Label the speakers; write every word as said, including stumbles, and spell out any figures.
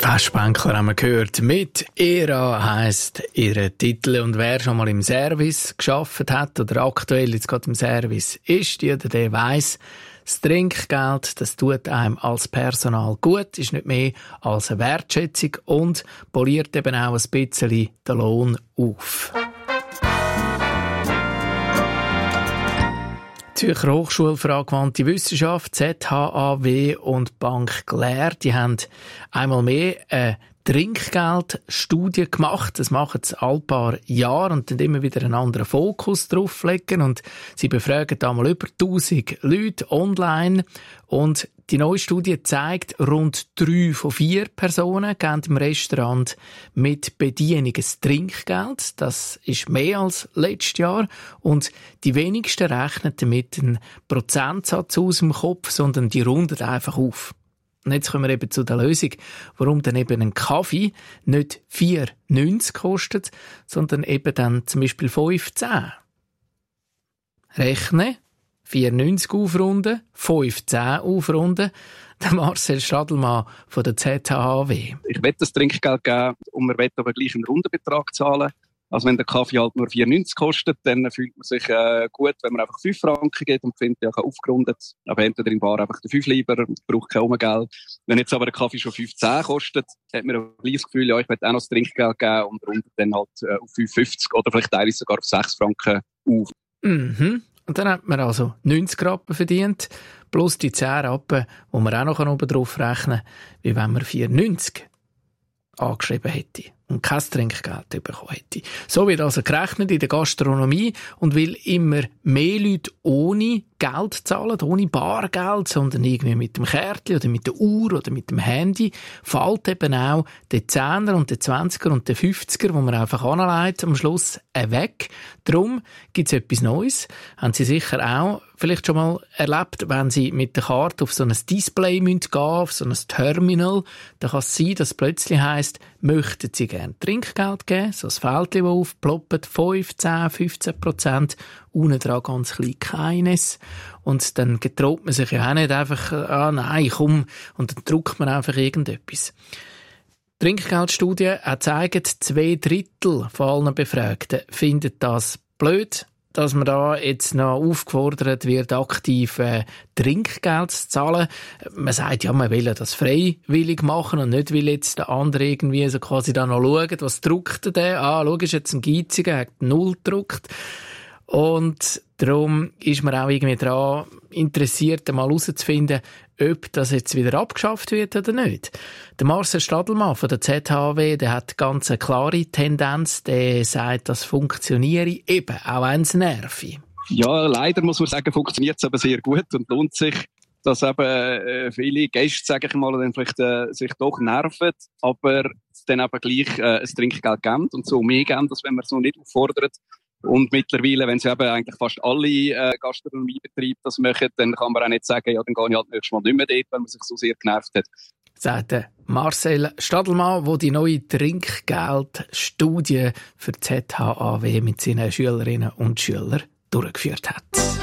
Speaker 1: Ah, Spenkler haben wir gehört. Mit Ära heisst ihre Titel. Und wer schon mal im Service gearbeitet hat oder aktuell jetzt gerade im Service ist, die oder der weiss, das Trinkgeld, das tut einem als Personal gut, ist nicht mehr als eine Wertschätzung und poliert eben auch ein bisschen den Lohn auf. Zürcher Hochschule für angewandte Wissenschaft, Z H A W und Bank Glär, die haben einmal mehr eine Trinkgeldstudie gemacht. Das machen sie alle paar Jahre und dann immer wieder einen anderen Fokus drauflegen. Und sie befragen da mal über tausend Leute online. Und die neue Studie zeigt, rund drei von vier Personen geben im Restaurant mit Bedienung ein Trinkgeld. Das ist mehr als letztes Jahr. Und die wenigsten rechnen damit einen Prozentsatz aus dem Kopf, sondern die runden einfach auf. Und jetzt kommen wir eben zu der Lösung, warum dann eben ein Kaffee nicht vier neunzig kostet, sondern eben dann zum Beispiel fünfzehn. Rechnen, vier neunzig aufrunden, fünfzehn aufrunden. Der Marcel Stadelmann von der Z H A W.
Speaker 2: Ich will das Trinkgeld geben und wir wollen aber gleich einen runden Betrag zahlen. Also wenn der Kaffee halt nur vier neunzig kostet, dann fühlt man sich äh, gut, wenn man einfach fünf Franken gibt und findet, ja, aufgerundet. Aber entweder im Bar einfach den fünf lieber, braucht kein Umgeld. Wenn jetzt aber der Kaffee schon fünfzehn kostet, hat man ein gleich das Gefühl, ja, ich will auch noch das Trinkgeld geben und rundet dann halt äh, auf fünf fünfzig oder vielleicht teilweise sogar auf sechs Franken auf.
Speaker 1: Mhm. Und dann hat man also neunzig Rappen verdient, plus die zehn Rappen, die man auch noch oben drauf rechnen kann, wie wenn man vier neunzig angeschrieben hätte und kein Trinkgeld bekommen hätte. So wird also gerechnet in der Gastronomie und weil immer mehr Leute ohne Geld zahlen, ohne Bargeld, sondern irgendwie mit dem Kärtchen oder mit der Uhr oder mit dem Handy, fällt eben auch der Zehner und der Zwanziger und der Fünfziger, wo man einfach anlegt, am Schluss weg. Darum gibt es etwas Neues. Haben Sie sicher auch vielleicht schon mal erlebt, wenn Sie mit der Karte auf so ein Display gehen müssen, auf so ein Terminal, dann kann es sein, dass es plötzlich heisst, möchten Sie gerne Trinkgeld geben, so ein Fältchen, das aufploppt, fünf, zehn, fünfzehn Prozent, unten dran ganz klein keines. Und dann getraut man sich ja auch nicht einfach, ah nein, komm, und dann druckt man einfach irgendetwas. Die Trinkgeldstudie zeigt, zwei Drittel von allen Befragten finden das blöd, dass man da jetzt noch aufgefordert wird, aktiv äh, Trinkgeld zu zahlen. Man sagt ja, man will das freiwillig machen und nicht will jetzt der andere irgendwie so quasi da noch schauen, was druckt der? Ah, schau, ist jetzt ein Geiziger, hat null gedruckt. Und darum ist man auch irgendwie daran interessiert, mal herauszufinden, ob das jetzt wieder abgeschafft wird oder nicht. Der Marcel Stadelmann von der Z H A W, der hat ganz eine klare Tendenz, der sagt, das funktioniere eben, auch wenn es nervi.
Speaker 2: Ja, leider muss man sagen, funktioniert es aber sehr gut und lohnt sich, dass eben äh, viele Gäste, sage ich mal, dann vielleicht äh, sich doch nerven, aber dann eben gleich äh, ein Trinkgeld geben und so mehr geben, als wenn man es noch nicht auffordert. Und mittlerweile, wenn sie eben eigentlich fast alle äh, Gastronomiebetriebe das machen, dann kann man auch nicht sagen, ja, dann gehe ich halt nächstes Mal nicht mehr dort, weil man sich so sehr genervt hat.
Speaker 1: Sagt Marcel Stadelmann, der die neue Trinkgeldstudie für die Z H A W mit seinen Schülerinnen und Schülern durchgeführt hat.